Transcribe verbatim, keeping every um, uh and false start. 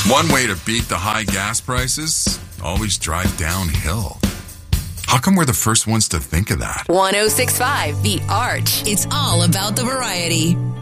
One way to beat the high gas prices, always drive downhill. How come we're the first ones to think of that? one oh six point five The Arch. It's all about the variety.